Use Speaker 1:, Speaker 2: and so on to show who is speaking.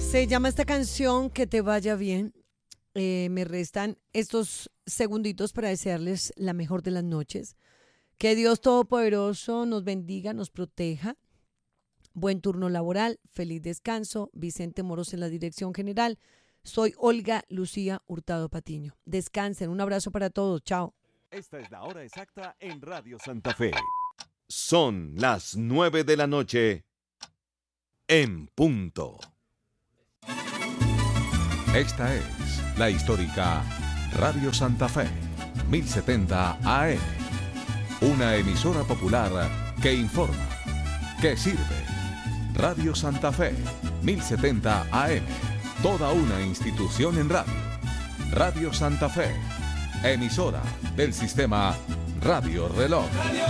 Speaker 1: Se llama esta canción Que te vaya bien. Me restan estos segunditos para desearles la mejor de las noches. Que Dios Todopoderoso nos bendiga, nos proteja. Buen turno laboral, feliz descanso. Vicente Moros en la dirección general. Soy Olga Lucía Hurtado Patiño. Descansen, un abrazo para todos. Chao.
Speaker 2: Esta es la hora exacta en Radio Santa Fe. Son las 9 de la noche en punto.
Speaker 3: Esta es la histórica Radio Santa Fe, 1070 AM. Una emisora popular que informa, que sirve. Radio Santa Fe, 1070 AM. Toda una institución en radio. Radio Santa Fe, emisora del sistema Radio Reloj.